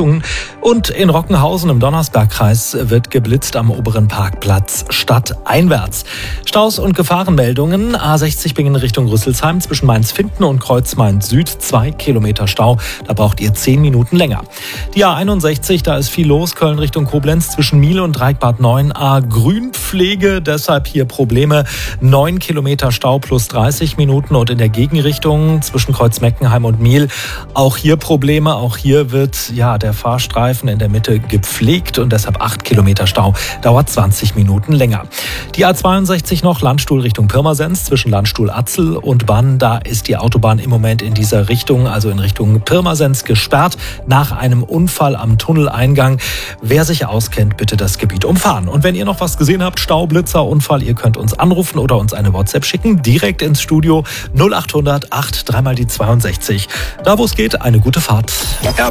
Richtungen. Und in Rockenhausen im Donnersbergkreis wird geblitzt am oberen Parkplatz stadteinwärts. Staus und Gefahrenmeldungen. A60 Bingen Richtung Rüsselsheim zwischen Mainz-Finden und Kreuz-Main-Süd. 2 Kilometer Stau. Da braucht ihr 10 Minuten länger. Die A61, da ist viel los. Köln Richtung Koblenz zwischen Miele und Dreieckbad 9a. Grünpflege, deshalb hier Probleme. 9 Kilometer Stau plus 30 Minuten. Und in der Gegenrichtung zwischen Kreuz-Meckenheim und Miel auch hier Probleme. Auch hier wird der Fahrstreifen in der Mitte gepflegt und deshalb 8 Kilometer Stau. Dauert 20 Minuten länger. Die A62 noch Landstuhl Richtung Pirmasens zwischen Landstuhl-Atzel und Bann. Da ist die Autobahn im Moment in dieser Richtung, also in Richtung Pirmasens, gesperrt nach einem Unfall am Tunneleingang. Wer sich auskennt, bitte das Gebiet umfahren. Und wenn ihr noch was gesehen habt, Stau, Blitzer, Unfall, ihr könnt uns anrufen oder uns eine WhatsApp schicken, direkt ins Studio 0800 8 3 mal die 62. Da wo es geht, eine gute Fahrt.